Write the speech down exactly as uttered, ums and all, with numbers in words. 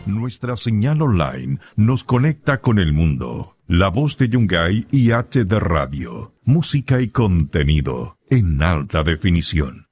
Nuestra señal online nos conecta con el mundo. La Voz de Yungay y H D Radio. Música y contenido en alta definición.